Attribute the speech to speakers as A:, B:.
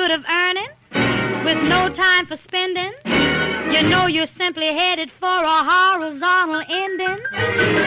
A: pursuit of earning with no time for spending, you know you're simply headed for a horizontal ending.